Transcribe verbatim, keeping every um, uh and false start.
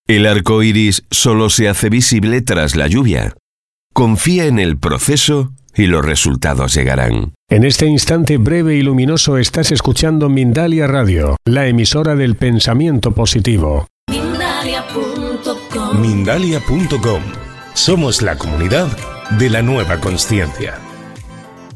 El arco iris solo se hace visible tras la lluvia. Confía en el proceso y los resultados llegarán. En este instante breve y luminoso estás escuchando Mindalia Radio, la emisora del pensamiento positivo. Mindalia punto com. Mindalia punto com. Somos la comunidad de la nueva consciencia.